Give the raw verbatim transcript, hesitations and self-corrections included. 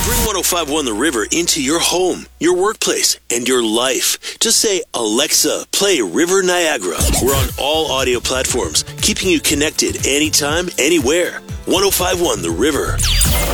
Bring one oh five point one The River into your home, your workplace, and your life. Just say, Alexa, play River Niagara. We're on all audio platforms, keeping you connected anytime, anywhere. one oh five point one The River.